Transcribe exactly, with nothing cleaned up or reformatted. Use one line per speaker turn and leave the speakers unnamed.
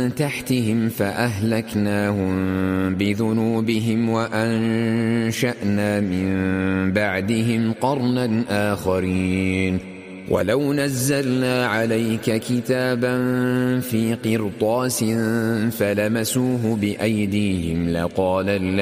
تحتهم فأهلكناهم بذنوبهم وأنشأنا من بعدهم قرنا آخرين ولو نزلنا عليك كتابا في قرطاس فلمسوه بأيديهم لقال